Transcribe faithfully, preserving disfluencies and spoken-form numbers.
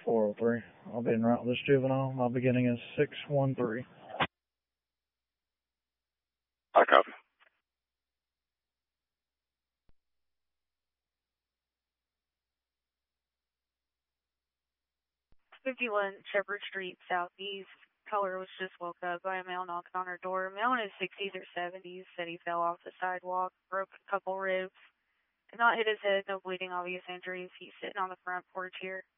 four oh three. I'll be en route with this juvenile. My beginning is six one three. I copy. fifty-one Shepherd Street, Southeast. Caller was just woke up by a male knocking on her door. Male in his sixties or seventies said he fell off the sidewalk, broke a couple ribs, did not hit his head, no bleeding, obvious injuries. He's sitting on the front porch here.